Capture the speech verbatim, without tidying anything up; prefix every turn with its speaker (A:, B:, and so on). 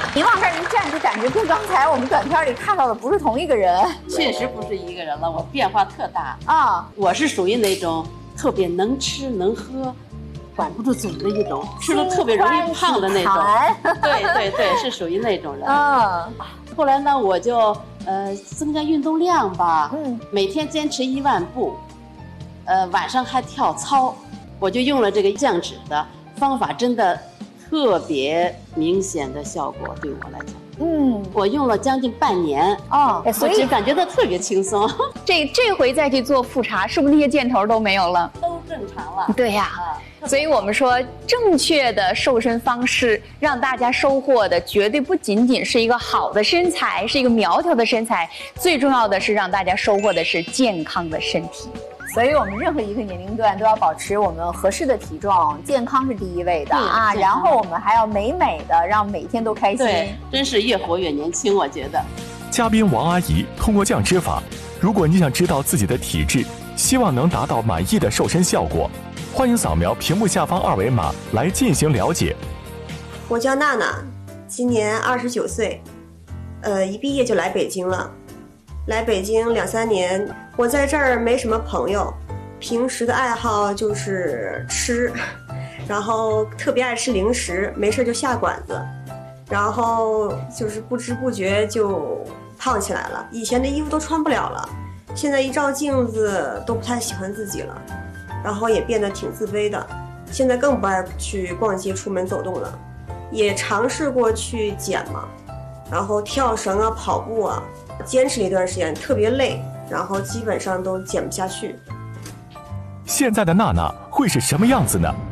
A: 您往这儿一站，就感觉跟刚才我们短片里看到的不是同一个人。
B: 确实不是一个人了，我变化特大
A: 啊！
B: 我是属于那种特别能吃能喝，管不住嘴的一种，吃了特别容易胖的那种。对对对，是属于那种人。
A: 嗯。
B: 后来呢，我就呃增加运动量吧，
A: 嗯，
B: 每天坚持一万步，呃晚上还跳操，我就用了这个降脂的方法，真的特别明显的效果，对我来讲。嗯，我用了将近半年
A: 哦，
B: 所以感觉到特别轻松。
C: 这这回再去做复查，是不是那些箭头都没有了？
B: 都正常了。
C: 对呀、啊，所以我们说正确的瘦身方式，让大家收获的绝对不仅仅是一个好的身材，是一个苗条的身材，最重要的是让大家收获的是健康的身体。
A: 所以我们任何一个年龄段都要保持我们合适的体重，健康是第一位的啊。然后我们还要美美的，让每天都开心。
B: 对，真是越活越年轻，我觉得。
D: 嘉宾王阿姨通过降脂法，如果你想知道自己的体质，希望能达到满意的瘦身效果，欢迎扫描屏幕下方二维码来进行了解。
E: 我叫娜娜，今年二十九岁，呃，一毕业就来北京了。来北京两三年，我在这儿没什么朋友，平时的爱好就是吃，然后特别爱吃零食，没事就下馆子，然后就是不知不觉就胖起来了。以前的衣服都穿不了了，现在一照镜子都不太喜欢自己了，然后也变得挺自卑的。现在更不爱去逛街、出门走动了，也尝试过去减嘛，然后跳绳啊、跑步啊。坚持了一段时间，特别累，然后基本上都减不下去。
D: 现在的娜娜会是什么样子呢？